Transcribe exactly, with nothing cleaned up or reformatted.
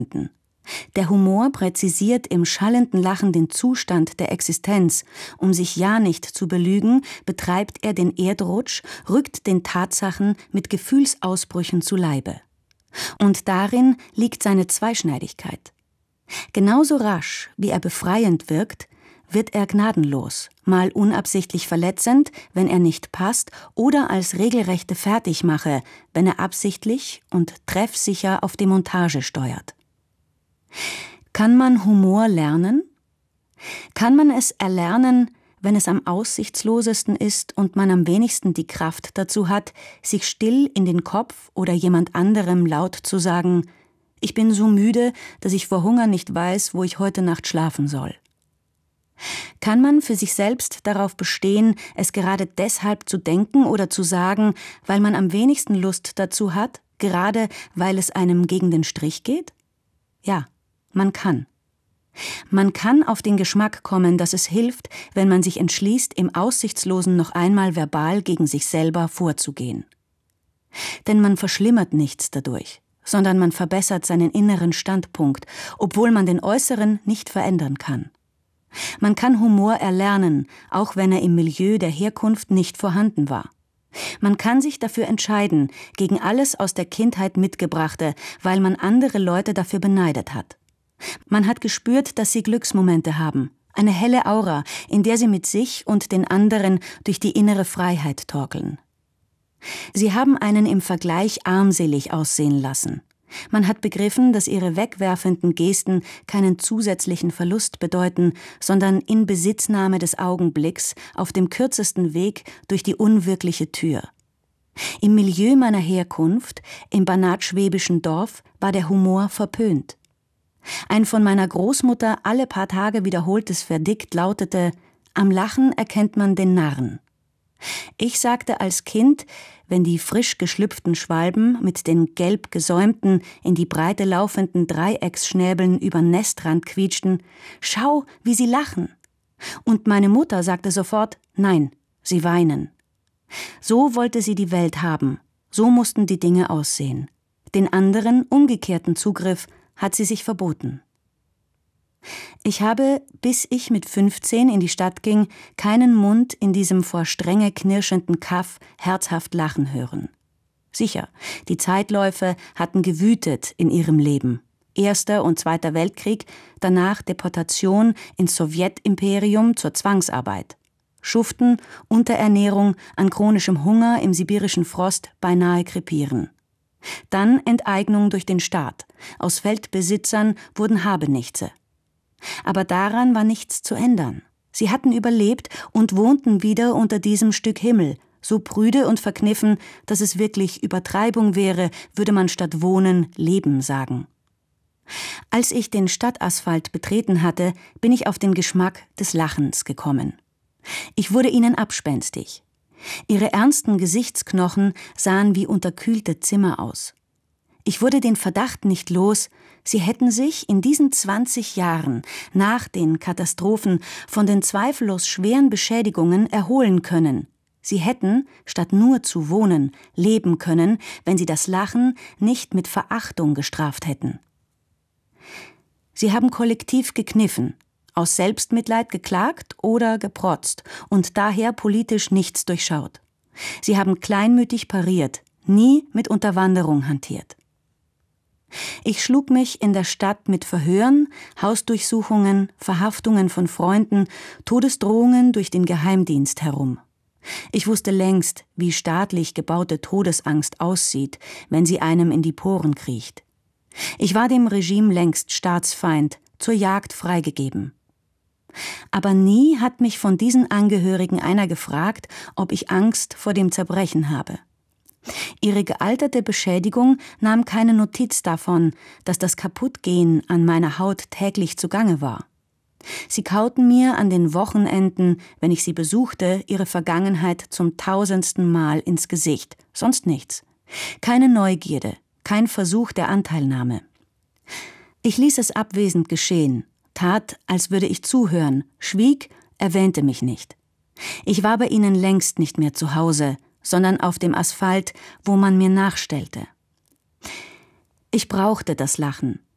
Der Humor präzisiert im schallenden Lachen den Zustand der Existenz. Um sich ja nicht zu belügen, betreibt er den Erdrutsch, rückt den Tatsachen mit Gefühlsausbrüchen zu Leibe. Und darin liegt seine Zweischneidigkeit. Genauso rasch, wie er befreiend wirkt, wird er gnadenlos, mal unabsichtlich verletzend, wenn er nicht passt, oder als regelrechte Fertigmache, wenn er absichtlich und treffsicher auf die Montage steuert. Kann man Humor lernen? Kann man es erlernen, wenn es am aussichtslosesten ist und man am wenigsten die Kraft dazu hat, sich still in den Kopf oder jemand anderem laut zu sagen: Ich bin so müde, dass ich vor Hunger nicht weiß, wo ich heute Nacht schlafen soll. Kann man für sich selbst darauf bestehen, es gerade deshalb zu denken oder zu sagen, weil man am wenigsten Lust dazu hat, gerade weil es einem gegen den Strich geht? Ja, man kann. Man kann auf den Geschmack kommen, dass es hilft, wenn man sich entschließt, im Aussichtslosen noch einmal verbal gegen sich selber vorzugehen. Denn man verschlimmert nichts dadurch, sondern man verbessert seinen inneren Standpunkt, obwohl man den äußeren nicht verändern kann. Man kann Humor erlernen, auch wenn er im Milieu der Herkunft nicht vorhanden war. Man kann sich dafür entscheiden, gegen alles aus der Kindheit Mitgebrachte, weil man andere Leute dafür beneidet hat. Man hat gespürt, dass sie Glücksmomente haben, eine helle Aura, in der sie mit sich und den anderen durch die innere Freiheit torkeln. Sie haben einen im Vergleich armselig aussehen lassen. Man hat begriffen, dass ihre wegwerfenden Gesten keinen zusätzlichen Verlust bedeuten, sondern Inbesitznahme des Augenblicks auf dem kürzesten Weg durch die unwirkliche Tür. Im Milieu meiner Herkunft, im banatschwäbischen Dorf, war der Humor verpönt. Ein von meiner Großmutter alle paar Tage wiederholtes Verdikt lautete: Am Lachen erkennt man den Narren. Ich sagte als Kind, wenn die frisch geschlüpften Schwalben mit den gelb gesäumten, in die Breite laufenden Dreiecksschnäbeln über Nestrand quietschten: Schau, wie sie lachen! Und meine Mutter sagte sofort: Nein, sie weinen. So wollte sie die Welt haben, so mussten die Dinge aussehen. Den anderen, umgekehrten Zugriff hat sie sich verboten. Ich habe, bis ich mit fünfzehn in die Stadt ging, keinen Mund in diesem vor Strenge knirschenden Kaff herzhaft lachen hören. Sicher, die Zeitläufe hatten gewütet in ihrem Leben. Erster und Zweiter Weltkrieg, danach Deportation ins Sowjetimperium zur Zwangsarbeit. Schuften, Unterernährung, an chronischem Hunger im sibirischen Frost beinahe krepieren. Dann Enteignung durch den Staat. Aus Feldbesitzern wurden Habenichtse. Aber daran war nichts zu ändern. Sie hatten überlebt und wohnten wieder unter diesem Stück Himmel, so prüde und verkniffen, dass es wirklich Übertreibung wäre, würde man statt Wohnen Leben sagen. Als ich den Stadtasphalt betreten hatte, bin ich auf den Geschmack des Lachens gekommen. Ich wurde ihnen abspenstig. Ihre ernsten Gesichtsknochen sahen wie unterkühlte Zimmer aus. Ich wurde den Verdacht nicht los, sie hätten sich in diesen zwanzig Jahren nach den Katastrophen von den zweifellos schweren Beschädigungen erholen können. Sie hätten, statt nur zu wohnen, leben können, wenn sie das Lachen nicht mit Verachtung gestraft hätten. Sie haben kollektiv gekniffen, aus Selbstmitleid geklagt oder geprotzt und daher politisch nichts durchschaut. Sie haben kleinmütig pariert, nie mit Unterwanderung hantiert. Ich schlug mich in der Stadt mit Verhören, Hausdurchsuchungen, Verhaftungen von Freunden, Todesdrohungen durch den Geheimdienst herum. Ich wusste längst, wie staatlich gebaute Todesangst aussieht, wenn sie einem in die Poren kriecht. Ich war dem Regime längst Staatsfeind, zur Jagd freigegeben. Aber nie hat mich von diesen Angehörigen einer gefragt, ob ich Angst vor dem Zerbrechen habe. Ihre gealterte Beschädigung nahm keine Notiz davon, dass das Kaputtgehen an meiner Haut täglich zugange war. Sie kauten mir an den Wochenenden, wenn ich sie besuchte, ihre Vergangenheit zum tausendsten Mal ins Gesicht, sonst nichts. Keine Neugierde, kein Versuch der Anteilnahme. Ich ließ es abwesend geschehen, tat, als würde ich zuhören, schwieg, erwähnte mich nicht. Ich war bei ihnen längst nicht mehr zu Hause, sondern auf dem Asphalt, wo man mir nachstellte. Ich brauchte das Lachen,